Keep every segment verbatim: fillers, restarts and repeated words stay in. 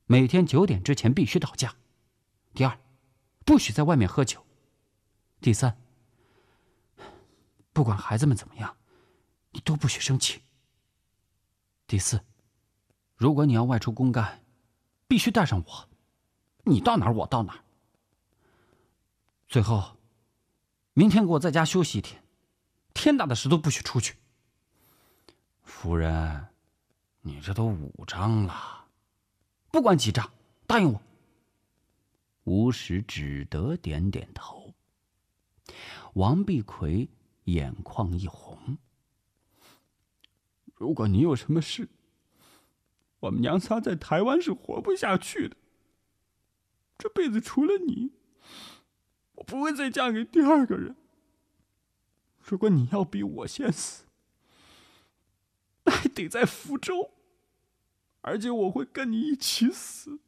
每天九点之前必须到家。第二，不许在外面喝酒。第三，不管孩子们怎么样，你都不许生气。第四，如果你要外出公干，必须带上我，你到哪儿我到哪儿。最后，明天给我在家休息一天，天大的事都不许出去。夫人，你这都五张了，不管几张，答应我。吴石只得点点头。王碧奎眼眶一红。 如果你有什么事，我们娘仨在台湾是活不下去的。这辈子除了你，我不会再嫁给第二个人。如果你要比我先死，那还得在福州，而且我会跟你一起死。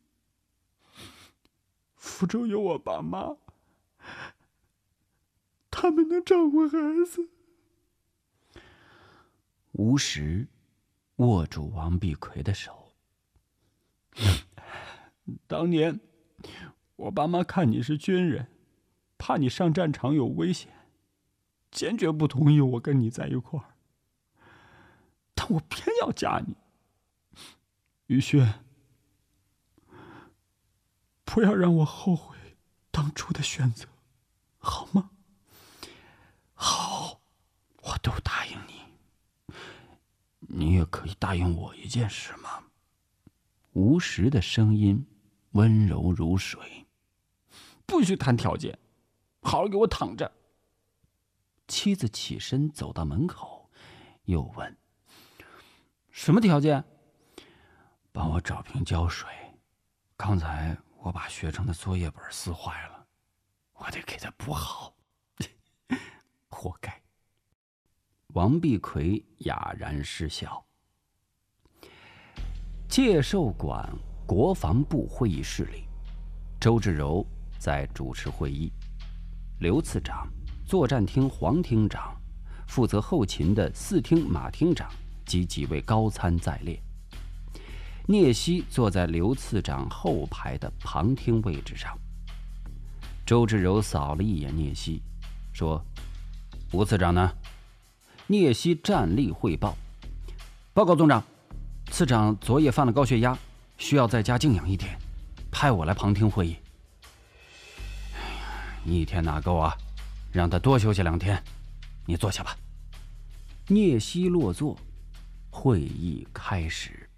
福州有我爸妈，他们能照顾孩子。 吴石握住王碧奎的手。 当年我爸妈看你是军人，怕你上战场有危险，坚决不同意我跟你在一块儿。但我偏要嫁你。于轩，不要让我后悔当初的选择，好吗？ 好，我都答应你。你也可以答应我一件事吗？吴石的声音温柔如水。 不许谈条件，好好给我躺着。 妻子起身走到门口，又问：什么条件？帮我找瓶胶水，刚才我把学生的作业本撕坏了，我得给他补好。活该。王碧奎哑然失笑。介寿馆国防部会议室里，周志柔在主持会议，刘次长、作战厅黄厅长、负责后勤的四厅马厅长及几位高参在列。聂曦坐在刘次长后排的旁听位置上。周志柔扫了一眼聂曦，说：吴次长呢？聂曦站立汇报：报告总长，次长昨夜犯了高血压，需要在家静养一天，派我来旁听会议。哎呀，一天哪够啊，让他多休息两天。你坐下吧。聂曦落座，会议开始。